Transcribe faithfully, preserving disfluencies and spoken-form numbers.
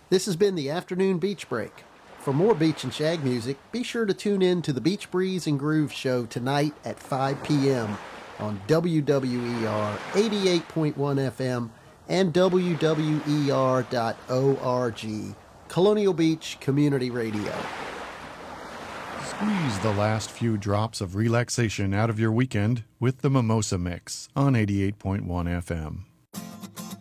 This has been the Afternoon Beach Break. For more Beach and Shag music, be sure to tune in to the Beach Breeze and Groove show tonight at five p.m. on W W E R eighty-eight point one F M and W W E R dot org, Colonial Beach Community Radio. Squeeze the last few drops of relaxation out of your weekend with the Mimosa Mix on eighty-eight point one F M.